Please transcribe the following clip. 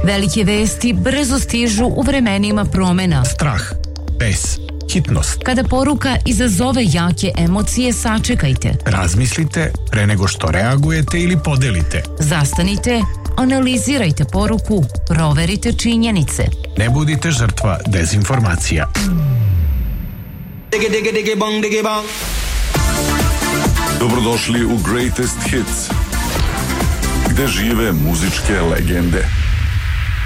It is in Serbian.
Velike vesti brzo stižu u vremenima promena. Strah, bes, hitnost. Kada poruka izazove jake emocije, sačekajte. Razmislite pre nego što reagujete ili podelite. Zastanite, analizirajte poruku, proverite činjenice. Ne budite žrtva dezinformacija. Dobrodošli u Greatest Hits, gde žive muzičke legende.